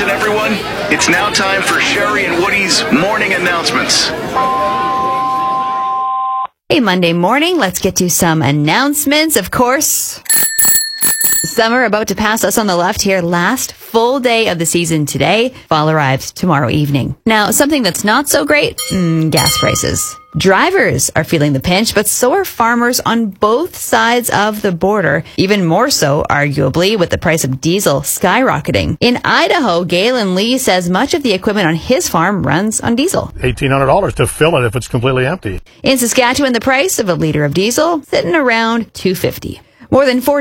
Attention, everyone. It's now time for Sherry and Woody's morning announcements. Hey, Monday morning, let's get to some announcements. Of course, summer about to pass us on the left here. Last full day of the season today. Fall arrives tomorrow evening. Now, something that's not so great, gas prices. Drivers are feeling the pinch, but so are farmers on both sides of the border. Even more so, arguably, with the price of diesel skyrocketing. In Idaho, Galen Lee says much of the equipment on his farm runs on diesel. $1,800 to fill it if it's completely empty. In Saskatchewan, the price of a liter of diesel sitting around $2.50. More than 4